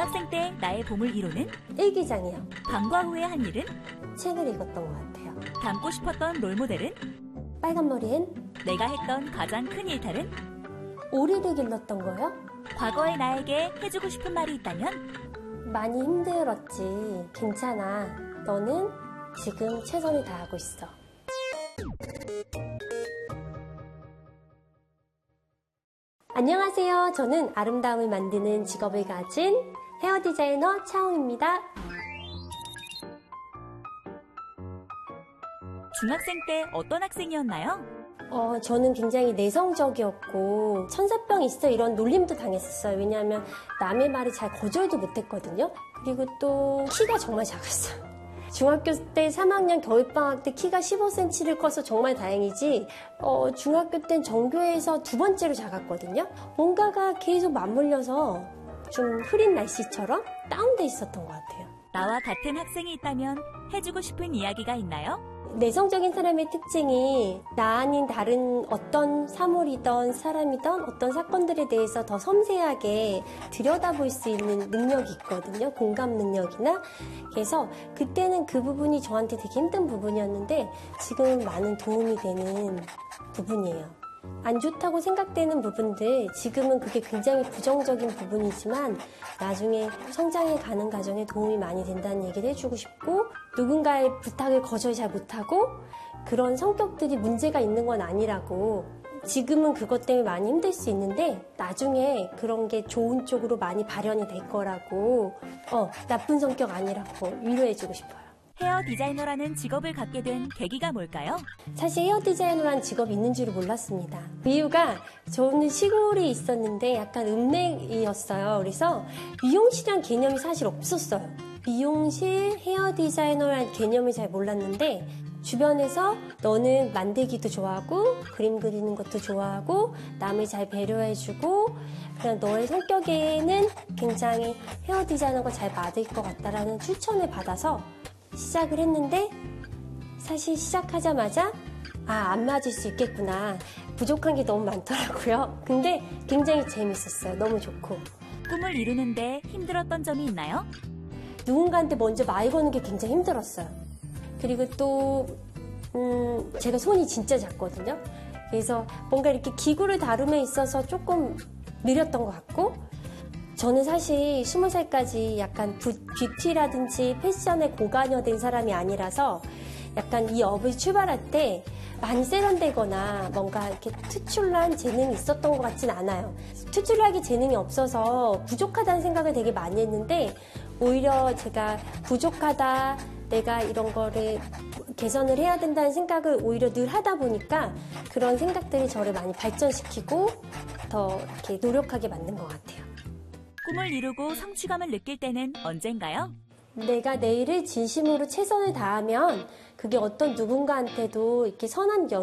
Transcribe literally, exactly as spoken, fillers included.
중학생 때 나의 보물 일 호는? 일기장이요. 방과 후에 한 일은? 책을 읽었던 것 같아요. 닮고 싶었던 롤모델은? 빨간 머리엔? 내가 했던 가장 큰 일탈은? 오리를 길렀던 거요? 과거의 나에게 해주고 싶은 말이 있다면? 많이 힘들었지. 괜찮아. 너는 지금 최선을 다하고 있어. 안녕하세요. 저는 아름다움을 만드는 직업을 가진 헤어 디자이너 차홍입니다. 중학생 때 어떤 학생이었나요? 어, 저는 굉장히 내성적이었고 천사병 있어 이런 놀림도 당했었어요. 왜냐하면 남의 말을 잘 거절도 못했거든요. 그리고 또 키가 정말 작았어요. 중학교 때 삼 학년 겨울방학 때 키가 십오 센티미터를 커서 정말 다행이지 어, 중학교 땐 전교에서 두 번째로 작았거든요. 뭔가가 계속 맞물려서 좀 흐린 날씨처럼 다운돼 있었던 것 같아요. 나와 같은 학생이 있다면 해주고 싶은 이야기가 있나요? 내성적인 사람의 특징이 나 아닌 다른 어떤 사물이든 사람이든 어떤 사건들에 대해서 더 섬세하게 들여다볼 수 있는 능력이 있거든요. 공감 능력이나. 그래서 그때는 그 부분이 저한테 되게 힘든 부분이었는데 지금은 많은 도움이 되는 부분이에요. 안 좋다고 생각되는 부분들, 지금은 그게 굉장히 부정적인 부분이지만 나중에 성장해 가는 과정에 도움이 많이 된다는 얘기를 해주고 싶고, 누군가의 부탁을 거절 잘 못하고 그런 성격들이 문제가 있는 건 아니라고, 지금은 그것 때문에 많이 힘들 수 있는데 나중에 그런 게 좋은 쪽으로 많이 발현이 될 거라고, 어, 나쁜 성격 아니라고 위로해주고 싶어요. 헤어 디자이너라는 직업을 갖게 된 계기가 뭘까요? 사실 헤어 디자이너라는 직업이 있는 줄을 몰랐습니다. 그 이유가 저는 시골에 있었는데 약간 읍내이었어요. 그래서 미용실이란 개념이 사실 없었어요. 미용실, 헤어 디자이너라는 개념을 잘 몰랐는데 주변에서 너는 만들기도 좋아하고 그림 그리는 것도 좋아하고 남을 잘 배려해주고 그냥 너의 성격에는 굉장히 헤어 디자이너가 잘 맞을 것 같다라는 추천을 받아서 시작을 했는데 사실 시작하자마자 아, 안 맞을 수 있겠구나. 부족한 게 너무 많더라고요. 근데 굉장히 재밌었어요. 너무 좋고. 꿈을 이루는데 힘들었던 점이 있나요? 누군가한테 먼저 말 거는 게 굉장히 힘들었어요. 그리고 또 음, 제가 손이 진짜 작거든요. 그래서 뭔가 이렇게 기구를 다룸에 있어서 조금 느렸던 것 같고, 저는 사실 스무 살까지 약간 부, 뷰티라든지 패션에 고관여된 사람이 아니라서 약간 이 업을 출발할 때 많이 세련되거나 뭔가 이렇게 특출난 재능이 있었던 것 같진 않아요. 특출나게 재능이 없어서 부족하다는 생각을 되게 많이 했는데 오히려 제가 부족하다, 내가 이런 거를 개선을 해야 된다는 생각을 오히려 늘 하다 보니까 그런 생각들이 저를 많이 발전시키고 더 이렇게 노력하게 만든 것 같아요. 꿈을 이루고 성취감을 느낄 때는 언젠가요? 내가 내 일을 진심으로 최선을 다하면 그게 어떤 누군가한테도 이렇게 선한 영